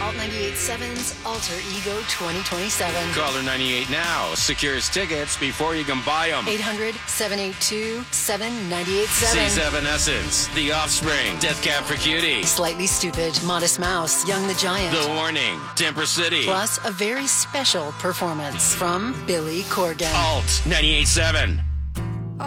Alt 98.7's Alter Ego 2027. Caller 98 now secures tickets before you can buy them. 800-782-7987. C7 Essence, The Offspring, Death Cab for Cutie, Slightly Stoopid, Modest Mouse, Young the Giant. The Warning, Temper City. Plus a very special performance from Billy Corgan. Alt 98.7.